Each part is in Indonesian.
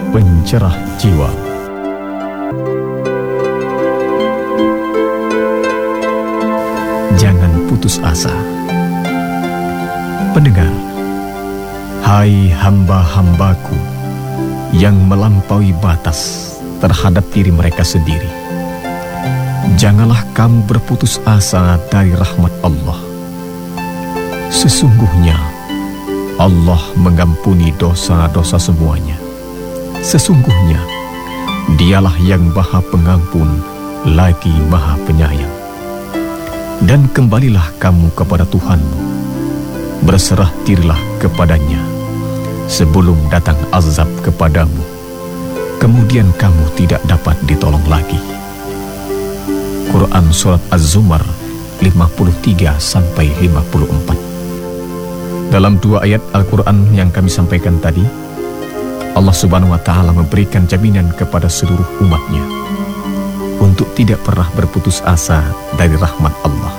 pencerah jiwa. Jangan putus asa. Pendengar, hai hamba-hambaku yang melampaui batas terhadap diri mereka sendiri, janganlah kamu berputus asa dari rahmat Allah. Sesungguhnya Allah mengampuni dosa-dosa semuanya. Sesungguhnya Dialah yang Maha Pengampun lagi Maha Penyayang. Dan kembalilah kamu kepada Tuhanmu, berserah dirilah kepadanya sebelum datang azab kepadamu, kemudian kamu tidak dapat ditolong lagi. Quran Surat Az-Zumar 53-54. Dalam dua ayat Al-Quran yang kami sampaikan tadi, Allah Subhanahu wa Ta'ala memberikan jaminan kepada seluruh umatnya untuk tidak pernah berputus asa dari rahmat Allah.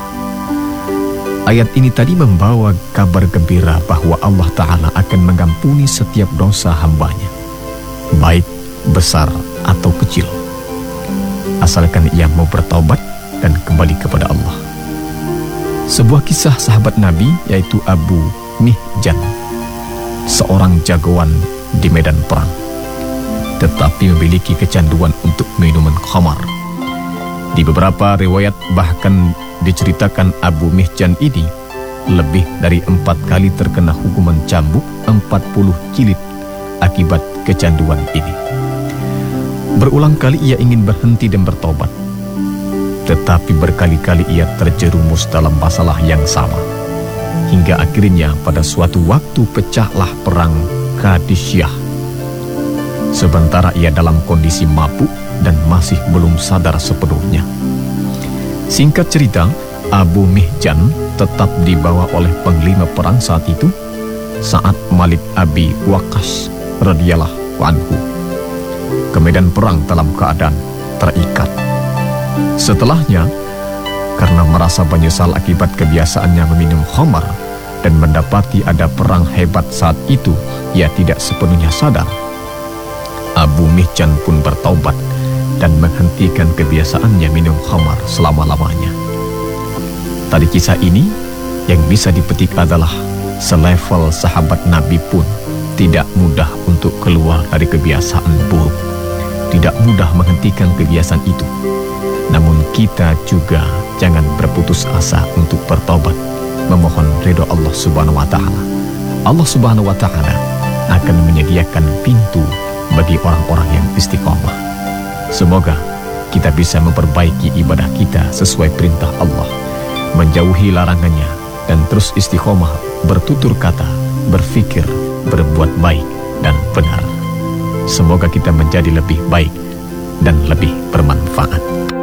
Ayat ini tadi membawa kabar gembira bahwa Allah Ta'ala akan mengampuni setiap dosa hambanya, baik besar atau kecil, asalkan ia mau bertaubat dan kembali kepada Allah. Sebuah kisah sahabat Nabi, yaitu Abu Mihjan, seorang jagoan di medan perang, tetapi memiliki kecanduan untuk minuman khamar. Di beberapa riwayat bahkan diceritakan Abu Mihjan ini lebih dari 4 kali terkena hukuman cambuk 40 jilid akibat kecanduan ini. Berulang kali ia ingin berhenti dan bertobat, tetapi berkali-kali ia terjerumus dalam masalah yang sama, hingga akhirnya pada suatu waktu pecahlah perang Qadisyah. Sementara ia dalam kondisi mabuk dan masih belum sadar sepenuhnya. Singkat cerita, Abu Mihjan tetap dibawa oleh panglima perang saat itu, saat Malik Abi Waqqas radhiyallahu anhu ke medan perang dalam keadaan terikat. Setelahnya, karena merasa menyesal akibat kebiasaannya meminum khamar dan mendapati ada perang hebat saat itu, ia tidak sepenuhnya sadar. Abu Mihjan pun bertaubat dan menghentikan kebiasaannya minum khamar selama-lamanya. Dari kisah ini, yang bisa dipetik adalah selevel sahabat Nabi pun tidak mudah untuk keluar dari kebiasaan buruk, tidak mudah menghentikan kebiasaan itu. Namun kita juga jangan berputus asa untuk bertobat, memohon ridho Allah Subhanahu wa Ta'ala. Allah Subhanahu wa Ta'ala akan menyediakan pintu bagi orang-orang yang istiqomah. Semoga kita bisa memperbaiki ibadah kita sesuai perintah Allah, menjauhi larangannya, dan terus istiqomah bertutur kata, berfikir, berbuat baik dan benar. Semoga kita menjadi lebih baik dan lebih bermanfaat.